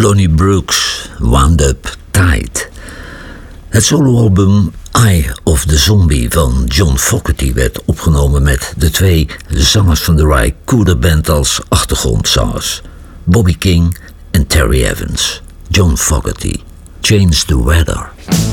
Lonnie Brooks, Wound Up Tight. Het soloalbum Eye of the Zombie van John Fogerty werd opgenomen met de twee zangers van de Ry Cooder Band als achtergrondzangers. Bobby King en Terry Evans. John Fogerty, Change the Weather.